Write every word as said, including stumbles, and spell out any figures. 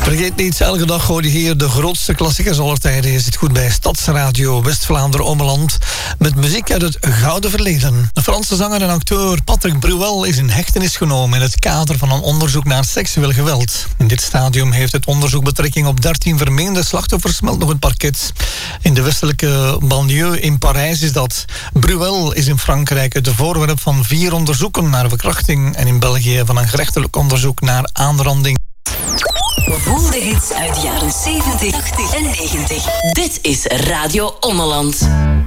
Vergeet niet, elke dag hoor je hier de grootste klassiekers aller tijden. Je zit goed bij Stadsradio West-Vlaanderen-Ommeland met muziek uit het gouden verleden. De Franse zanger en acteur Patrick Bruel is in hechtenis genomen in het kader van een onderzoek naar seksueel geweld. In dit stadium heeft het onderzoek betrekking op dertien vermeende slachtoffers, meldt nog het parket. In de westelijke banlieue in Parijs is dat. Bruel is in Frankrijk het voorwerp van vier onderzoeken naar verkrachting en in België van een gerechtelijk onderzoek naar aanranding. Voel de hits uit de jaren zeventig, tachtig en negentig. Dit is Radio Ommeland.